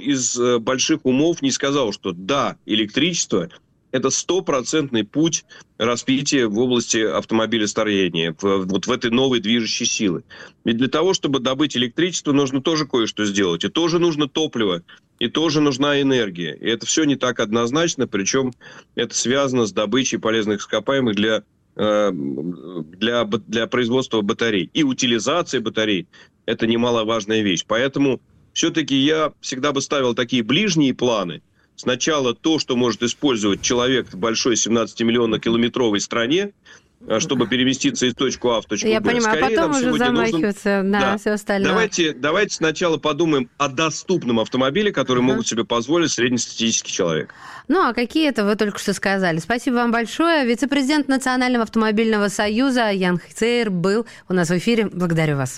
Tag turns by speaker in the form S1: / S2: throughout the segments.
S1: из больших умов не сказал, что да, электричество – это 100% путь распития в области автомобилестроения, вот в этой новой движущей силы. Ведь для того, чтобы добыть электричество, нужно тоже кое-что сделать. И тоже нужно топливо, и тоже нужна энергия. И это все не так однозначно, причем это связано с добычей полезных ископаемых для производства батарей. И утилизация батарей – это немаловажная вещь. Поэтому все-таки я всегда бы ставил такие ближние планы. Сначала то, что может использовать человек в большой 17-миллионно-километровой стране, чтобы переместиться из точки А в точку Б.
S2: Я понимаю,
S1: скорее,
S2: а потом уже замахиваться на все остальное.
S1: Давайте сначала подумаем о доступном автомобиле, который могут себе позволить среднестатистический человек.
S2: Ну, а какие это вы только что сказали. Спасибо вам большое. Вице-президент Национального автомобильного союза Ян Хцейер был у нас в эфире. Благодарю вас.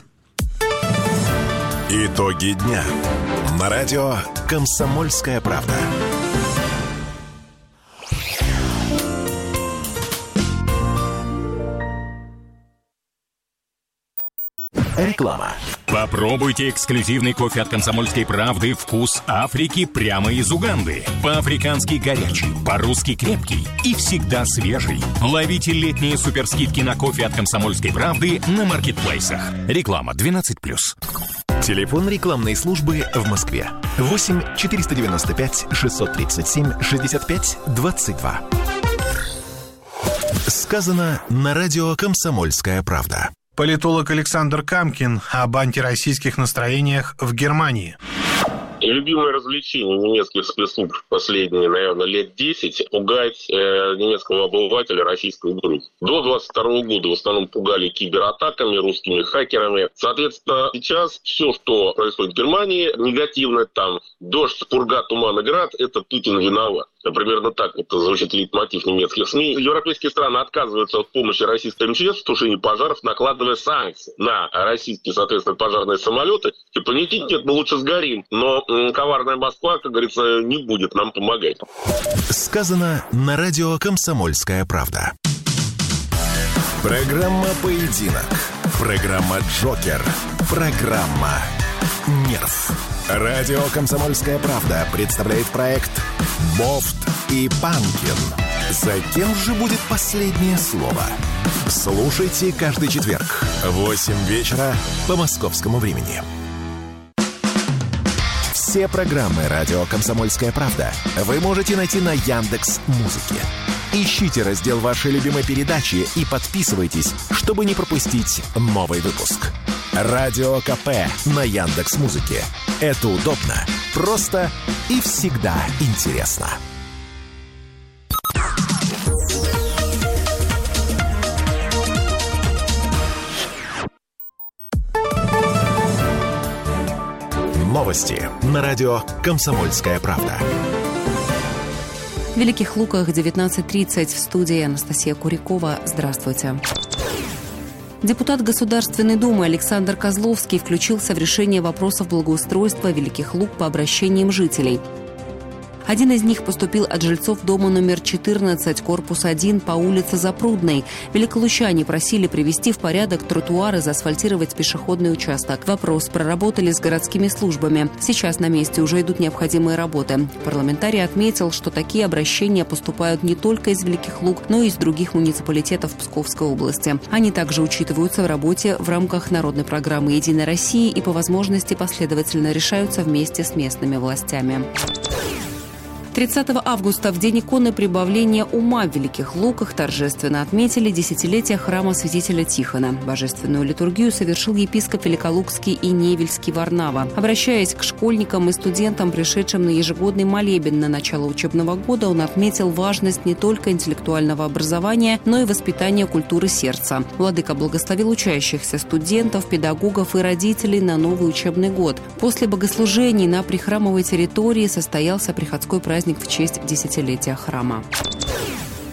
S3: Итоги дня. На радио «Комсомольская правда». Реклама.
S4: Попробуйте эксклюзивный кофе от «Комсомольской правды» «Вкус Африки» прямо из Уганды. По-африкански горячий, по-русски крепкий и всегда свежий. Ловите летние суперскидки на кофе от «Комсомольской правды» на маркетплейсах. Реклама 12+.
S3: Телефон рекламной службы в Москве. 8 495 637 65 22. Сказано на радио «Комсомольская правда».
S5: Политолог Александр Камкин об антироссийских настроениях в Германии.
S6: Любимое развлечение немецких спецслужб последние, наверное, лет 10 – пугать немецкого обывателя российской игрой. До 22 года в основном пугали кибератаками, русскими хакерами. Соответственно, сейчас все, что происходит в Германии, негативно там. Дождь, пурга, туман и град – это Путин виноват. Примерно так это звучит лейтмотив немецких СМИ. Европейские страны отказываются от помощи российской МЧС в тушении пожаров, накладывая санкции на российские, соответственно, пожарные самолеты. Типа, нет, мы лучше сгорим. Но коварная Москва, как говорится, не будет нам помогать.
S3: Сказано на радио «Комсомольская правда». Программа «Поединок». Программа «Джокер». Программа «Нерв». Радио «Комсомольская правда» представляет проект «Бофт и Панкин». За кем же будет последнее слово? Слушайте каждый четверг в 8 вечера по московскому времени. Все программы «Радио Комсомольская правда» вы можете найти на Яндекс.Музыке. Ищите раздел вашей любимой передачи и подписывайтесь, чтобы не пропустить новый выпуск. Радио КП на Яндекс.Музыке. Это удобно, просто и всегда интересно. Новости на радио «Комсомольская правда».
S7: В Великих Луках 19:30 в студии Анастасия Курякова. Здравствуйте. Депутат Государственной Думы Александр Козловский включился в решение вопросов благоустройства Великих Луг по обращениям жителей. Один из них поступил от жильцов дома номер 14, корпус 1 по улице Запрудной. Великолучане просили привести в порядок тротуар и заасфальтировать пешеходный участок. Вопрос проработали с городскими службами. Сейчас на месте уже идут необходимые работы. Парламентарий отметил, что такие обращения поступают не только из Великих Луг, но и из других муниципалитетов Псковской области. Они также учитываются в работе в рамках народной программы «Единой России» и по возможности последовательно решаются вместе с местными властями. 30 августа, в день иконы прибавления ума в Великих Луках, торжественно отметили десятилетие храма святителя Тихона. Божественную литургию совершил епископ Великолукский и Невельский Варнава. Обращаясь к школьникам и студентам, пришедшим на ежегодный молебен на начало учебного года, он отметил важность не только интеллектуального образования, но и воспитания культуры сердца. Владыка благословил учащихся, студентов, педагогов и родителей на новый учебный год. После богослужений на прихрамовой территории состоялся приходской праздник в честь десятилетия храма.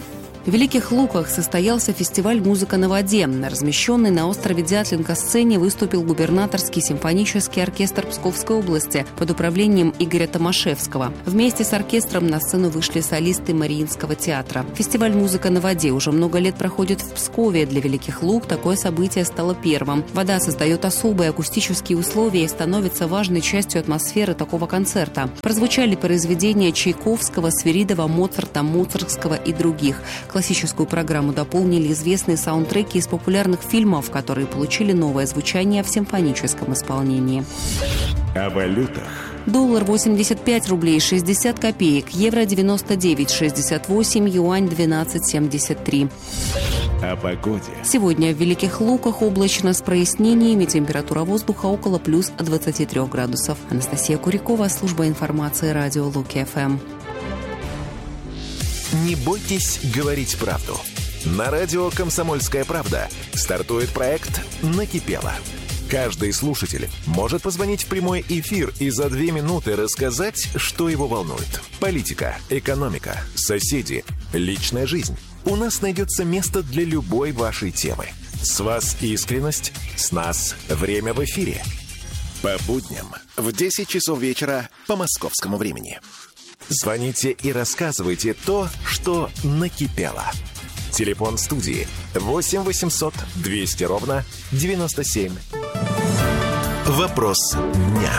S7: В Великих Луках состоялся фестиваль «Музыка на воде». На размещенной на острове Дятлинка сцене выступил губернаторский симфонический оркестр Псковской области под управлением Игоря Томашевского. Вместе с оркестром на сцену вышли солисты Мариинского театра. Фестиваль «Музыка на воде» уже много лет проходит в Пскове. Для Великих Лук такое событие стало первым. Вода создает особые акустические условия и становится важной частью атмосферы такого концерта. Прозвучали произведения Чайковского, Свиридова, Моцарта, Моцартского и других. Классическую программу дополнили известные саундтреки из популярных фильмов, которые получили новое звучание в симфоническом исполнении.
S3: О валютах.
S7: Доллар 85 рублей 60 копеек, евро 99,68, юань 12,73.
S3: О погоде.
S7: Сегодня в Великих Луках облачно с прояснениями, температура воздуха около плюс 23 градусов. Анастасия Курикова, служба информации радио Луки-ФМ.
S3: Не бойтесь говорить правду. На радио «Комсомольская правда» стартует проект «Накипело». Каждый слушатель может позвонить в прямой эфир и за 2 минуты рассказать, что его волнует. Политика, экономика, соседи, личная жизнь. У нас найдется место для любой вашей темы. С вас искренность, с нас время в эфире. По будням в 10 часов вечера по московскому времени. Звоните и рассказывайте то, что накипело. Телефон студии 8 800 200 ровно 97. Вопрос дня.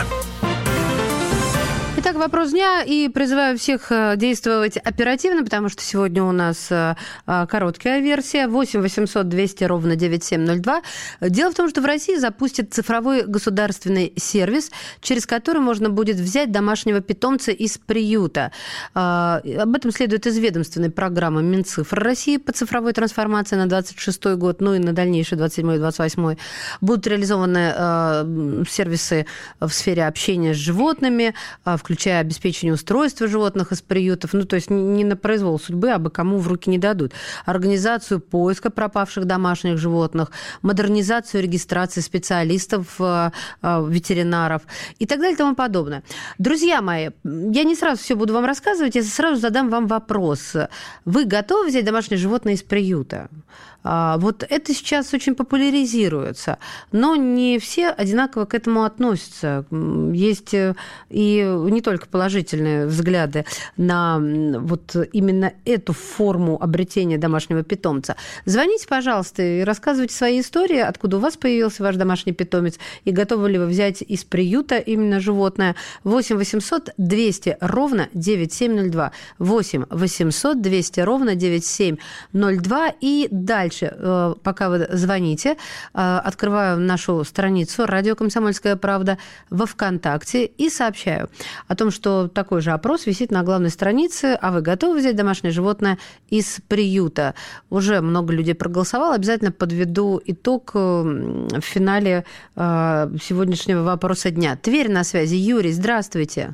S2: Итак, вопрос дня, и призываю всех действовать оперативно, потому что сегодня у нас короткая версия, 8 800 200 ровно 9702. Дело в том, что в России запустят цифровой государственный сервис, через который можно будет взять домашнего питомца из приюта. Об этом следует из ведомственной программы Минцифры России по цифровой трансформации на 26 год, ну и на дальнейший 27-28. Будут реализованы сервисы в сфере общения с животными, включая обеспечение устройства животных из приютов, ну, то есть не на произвол судьбы, а бы кому в руки не дадут. Организацию поиска пропавших домашних животных, модернизацию регистрации специалистов, ветеринаров и так далее и тому подобное. Друзья мои, я не сразу все буду вам рассказывать, я сразу задам вам вопрос. Вы готовы взять домашнее животное из приюта? Вот это сейчас очень популяризируется, но не все одинаково к этому относятся. Есть и не только положительные взгляды на вот именно эту форму обретения домашнего питомца. Звоните, пожалуйста, и рассказывайте свои истории, откуда у вас появился ваш домашний питомец, и готовы ли вы взять из приюта именно животное. 8 800 200 ровно 9702. 8 800 200 ровно 9702. И дальше, пока вы звоните, открываю нашу страницу «Радио Комсомольская правда» во ВКонтакте и сообщаю о том, что такой же опрос висит на главной странице. А вы готовы взять домашнее животное из приюта? Уже много людей проголосовало. Обязательно подведу итог в финале сегодняшнего вопроса дня. Тверь на связи. Юрий, здравствуйте.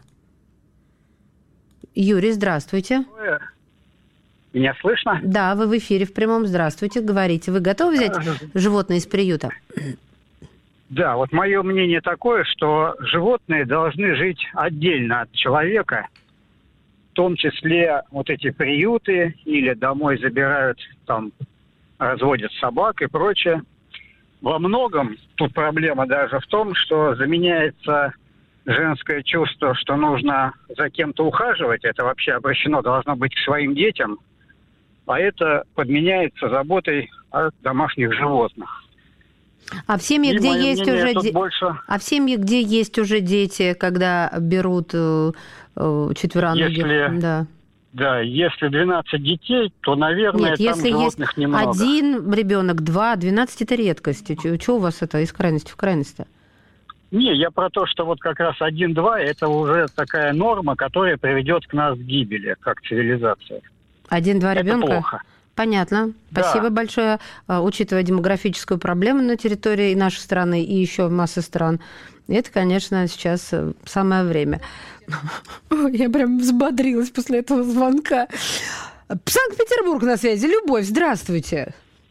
S2: Юрий, здравствуйте.
S8: Меня слышно?
S2: Да, вы в эфире в прямом. Здравствуйте. Говорите, вы готовы взять животное из приюта?
S8: Да, вот мое мнение такое, что животные должны жить отдельно от человека, в том числе вот эти приюты или домой забирают, там, разводят собак и прочее. Во многом тут проблема даже в том, что заменяется женское чувство, что нужно за кем-то ухаживать, это вообще обращено должно быть к своим детям, а это подменяется заботой о домашних животных.
S2: А в семье, где есть уже
S8: больше...
S2: а в семье, где есть уже дети, когда берут четвероногих,
S8: да, если 12 детей, то, наверное,
S2: нет,
S8: там
S2: если
S8: животных
S2: есть
S8: немного.
S2: Один ребенок, 2, 12 это редкость. Чего у вас это из крайности в крайность-то?
S8: Не, я про то, что вот как раз 1-2 это уже такая норма, которая приведет к нас к гибели, как цивилизация.
S2: 1-2 ребенка?
S8: Это плохо.
S2: Понятно.
S8: Да.
S2: Спасибо большое. Учитывая демографическую проблему на территории нашей страны и еще массы стран, это, конечно, сейчас самое время. Я прям взбодрилась после этого звонка. Санкт-Петербург на связи. Любовь, здравствуйте.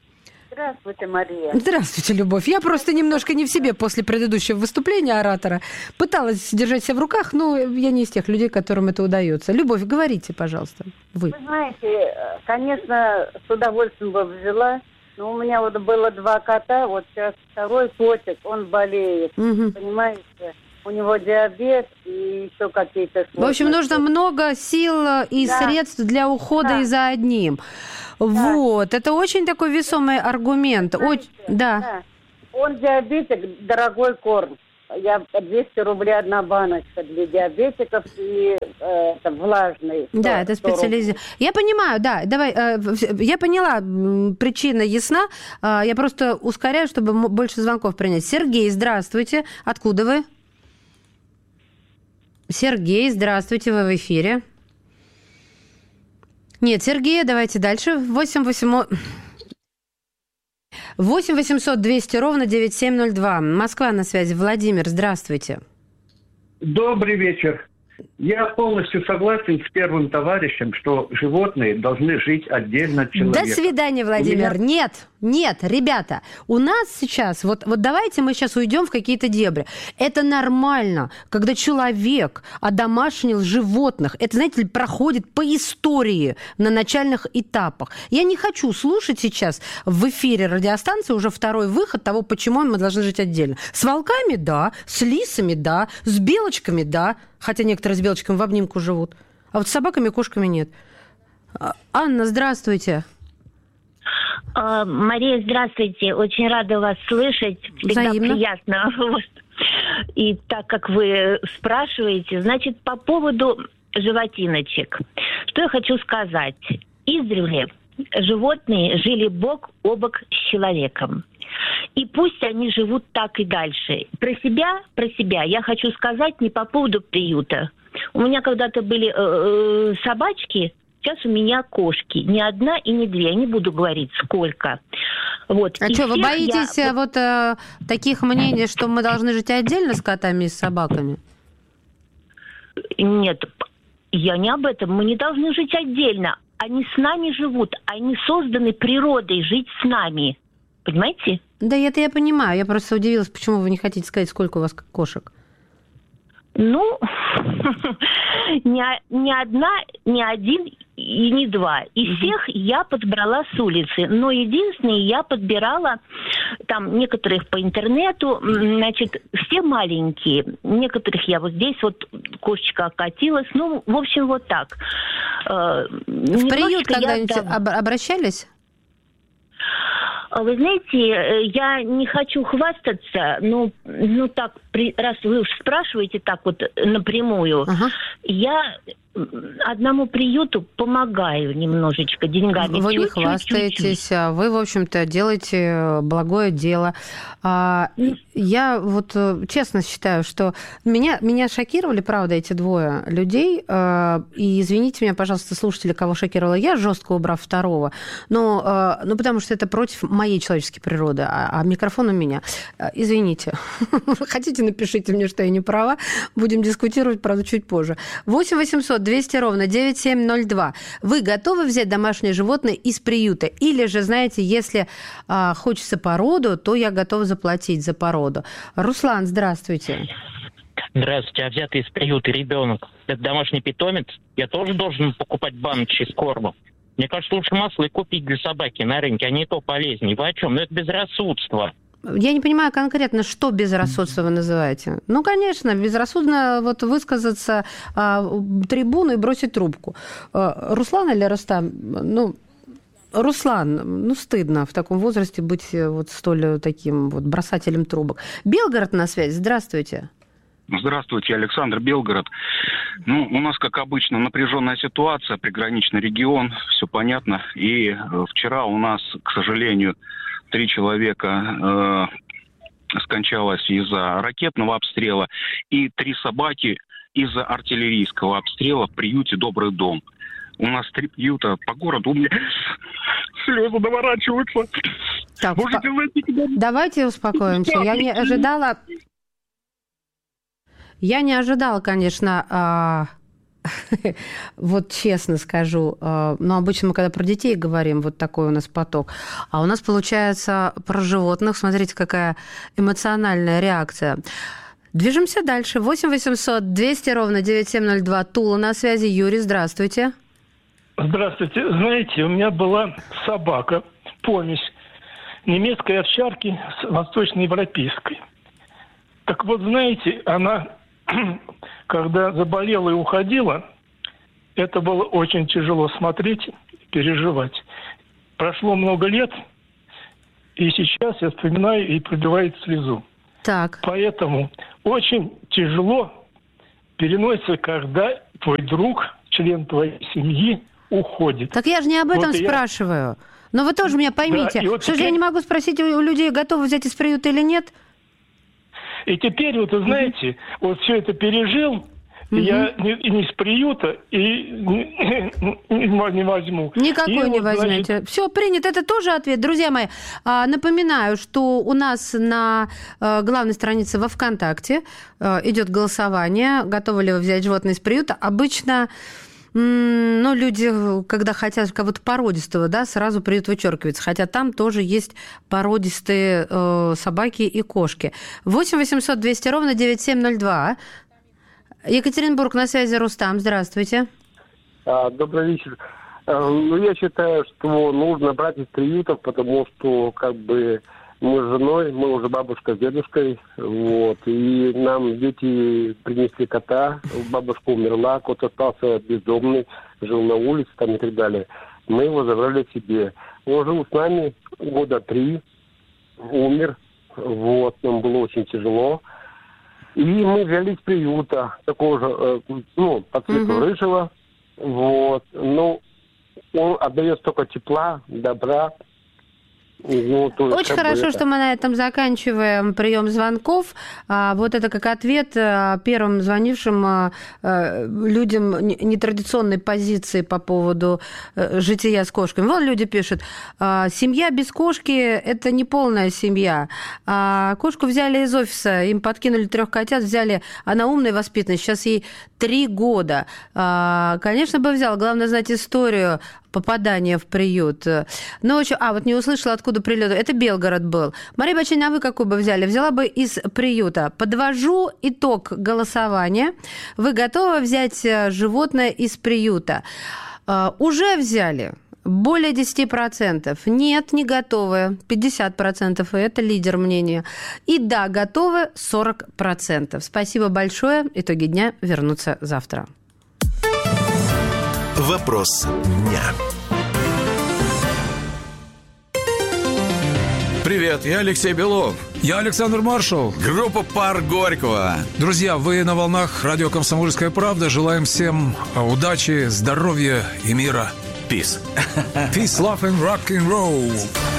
S9: Здравствуйте, Мария.
S2: Здравствуйте, Любовь. Я просто немножко не в себе после предыдущего выступления оратора. Пыталась держать себя в руках, но я не из тех людей, которым это удается. Любовь, говорите, пожалуйста. Вы
S9: знаете, конечно, с удовольствием бы взяла, но у меня вот было 2 кота, вот сейчас 2-й котик, он болеет, понимаете? У него диабет и еще какие-то сложности.
S2: В общем, нужно много сил и средств для ухода и за одним. Да. Вот, это очень такой весомый аргумент.
S9: Знаете, да. Он диабетик, дорогой корм. 200 рублей 1 баночка для диабетиков и это влажный.
S2: Да, это специализированный. Я понимаю, да, давай, я поняла, причина ясна. Я просто ускоряю, чтобы больше звонков принять. Сергей, здравствуйте. Откуда вы? Сергей, здравствуйте, вы в эфире. Нет, Сергей, давайте дальше. 8 800 200 ровно 9702. Москва на связи. Владимир, здравствуйте.
S10: Добрый вечер. Я полностью согласен с первым товарищем, что животные должны жить отдельно от человека.
S2: До свидания, Владимир. Нет, ребята, у нас сейчас, вот давайте мы сейчас уйдем в какие-то дебри. Это нормально, когда человек одомашнил животных. Это, знаете ли, проходит по истории на начальных этапах. Я не хочу слушать сейчас в эфире радиостанции уже 2-й выход того, почему мы должны жить отдельно. С волками – да, с лисами – да, с белочками – да, хотя некоторые с белочками в обнимку живут. А вот с собаками и кошками нет. Анна, здравствуйте.
S11: Мария, здравствуйте. Очень рада вас слышать. Всегда
S2: взаимно.
S11: Приятно. Вот. И так как вы спрашиваете, значит, по поводу животиночек. Что я хочу сказать. Издревле животные жили бок о бок с человеком. И пусть они живут так и дальше. Про себя я хочу сказать не по поводу приюта. У меня когда-то были собачки, сейчас у меня кошки. Не 1 и не 2, я не буду говорить сколько. Вот.
S2: А что, вы боитесь таких мнений, что мы должны жить отдельно с котами и с собаками?
S11: Нет, я не об этом. Мы не должны жить отдельно. Они с нами живут. Они созданы природой жить с нами. Понимаете?
S2: Да, это я понимаю. Я просто удивилась, почему вы не хотите сказать, сколько у вас кошек.
S11: Ну, не 1, не 1 и не 2. Из всех я подбрала с улицы. Но единственное, я подбирала там некоторых по интернету. Значит, все маленькие. Некоторых я вот здесь вот кошечка окатилась. Ну, в общем, вот так.
S2: В приют когда-нибудь обращались?
S11: Вы знаете, я не хочу хвастаться, но так, раз вы уж спрашиваете так вот напрямую, я одному приюту помогаю немножечко деньгами.
S2: Вы не хвастаетесь, вы, в общем-то, делаете благое дело. Я вот честно считаю, что меня шокировали, правда, эти 2 людей. И извините меня, пожалуйста, слушатели, кого шокировала я, жестко убрав 2-го. Но потому что это против моей человеческой природы, а микрофон у меня. Извините. Хотите, напишите мне, что я не права. Будем дискутировать, правда, чуть позже. 8 800 200 ровно 9702. Вы готовы взять домашнее животное из приюта? Или же, знаете, если хочется породу, то я готова заплатить за породу. Руслан, здравствуйте.
S12: Здравствуйте. А взятый из приюта ребенок, это домашний питомец? Я тоже должен покупать баночки с кормом? Мне кажется, лучше масло и купить для собаки на рынке, они и то полезнее. Вы о чем? Ну, это безрассудство.
S2: Я не понимаю конкретно, что безрассудство вы называете. Ну, конечно, безрассудно вот высказаться трибуну и бросить трубку. Руслан или Рустам? Руслан, стыдно в таком возрасте быть вот столь таким вот бросателем трубок. Белгород на связи, здравствуйте.
S13: Здравствуйте, Александр, Белгород. У нас, как обычно, напряженная ситуация, приграничный регион, все понятно. И вчера у нас, к сожалению, 3 человека скончалось из-за ракетного обстрела и 3 собаки из-за артиллерийского обстрела в приюте «Добрый дом». У нас 3 приюта по городу, у меня слезы наворачиваются.
S2: Так, давайте успокоимся. Я не ожидала, конечно, вот честно скажу, но обычно мы когда про детей говорим, вот такой у нас поток, а у нас получается про животных. Смотрите, какая эмоциональная реакция. Движемся дальше. 8 800 200 ровно 9702. Тула на связи. Юрий, здравствуйте.
S14: Здравствуйте. Знаете, у меня была собака, помесь немецкой овчарки с восточноевропейской. Так вот, знаете, она, когда заболела и уходила, это было очень тяжело смотреть, переживать. Прошло много лет, и сейчас я вспоминаю и пробивает слезу.
S2: Так.
S14: Поэтому очень тяжело переносится, когда твой друг, член твоей семьи, уходит.
S2: Так я же не об этом
S14: вот
S2: спрашиваю. Но вы тоже меня поймите. Да, вот что теперь... же я не могу спросить у людей, готовы взять из приюта или нет?
S14: И теперь, вот, вы знаете, вот все это пережил, я не с приюта и не возьму.
S2: Никакой
S14: и
S2: не
S14: вот,
S2: возьмете. Значит... Все, принято. Это тоже ответ. Друзья мои, напоминаю, что у нас на главной странице во ВКонтакте идет голосование. Готовы ли вы взять животное из приюта? Обычно... Но люди, когда хотят кого-то породистого, да, сразу приют вычеркивается. Хотя там тоже есть породистые собаки и кошки. 8 800 200 ровно 9702. Екатеринбург, на связи Рустам. Здравствуйте.
S15: Добрый вечер. Я считаю, что нужно брать из приютов, потому что как бы мы с женой, мы уже бабушка с дедушкой, вот, и нам дети принесли кота, бабушка умерла, кот остался бездомный, жил на улице там и так далее. Мы его забрали себе. Он жил с нами 3 года, умер, вот, нам было очень тяжело. И мы взяли из приюта, такого же, по цвету рыжего, вот, он отдает столько тепла, добра.
S2: Очень хорошо, что мы на этом заканчиваем прием звонков. Вот это как ответ первым звонившим людям нетрадиционной позиции по поводу жития с кошками. Вон люди пишут, семья без кошки – это не полная семья. Кошку взяли из офиса, им подкинули 3 котят, взяли, она умная, воспитанная, сейчас ей 3 года. Конечно, бы взял, главное знать историю попадания в приют. Но вот не услышала, откуда прилет. Это Белгород был. Мария Бачинина, а вы какую бы взяли? Взяла бы из приюта. Подвожу итог голосования. Вы готовы взять животное из приюта? Уже взяли. Более 10%. Нет, не готовы. 50%. И это лидер мнения. И да, готовы 40%. Спасибо большое. Итоги дня вернутся завтра.
S3: Вопрос дня.
S16: Привет, я Алексей Белов.
S17: Я Александр Маршал.
S16: Группа «Пар Горького».
S17: Друзья, вы на волнах радио «Комсомольская правда». Желаем всем удачи, здоровья и мира.
S16: Peace.
S17: Peace, love and rock and roll.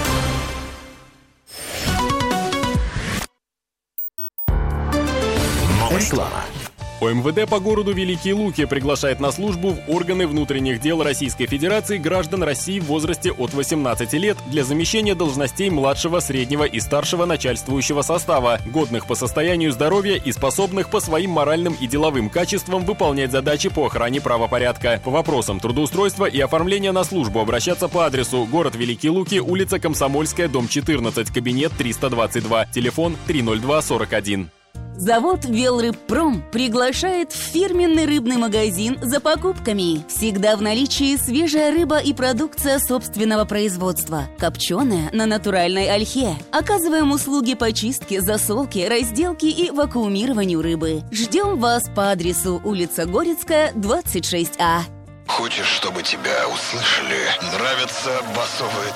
S3: Реклама.
S18: ОМВД по городу Великие Луки приглашает на службу в органы внутренних дел Российской Федерации граждан России в возрасте от 18 лет для замещения должностей младшего, среднего и старшего начальствующего состава, годных по состоянию здоровья и способных по своим моральным и деловым качествам выполнять задачи по охране правопорядка. По вопросам трудоустройства и оформления на службу обращаться по адресу: город Великие Луки, улица Комсомольская, дом 14, кабинет 322, телефон 30241.
S19: Завод «Велрыбпром» приглашает в фирменный рыбный магазин за покупками. Всегда в наличии свежая рыба и продукция собственного производства. Копченая на натуральной ольхе. Оказываем услуги по чистке, засолке, разделке и вакуумированию рыбы. Ждем вас по адресу улица Горецкая, 26А.
S3: Хочешь, чтобы тебя услышали? Нравятся басовые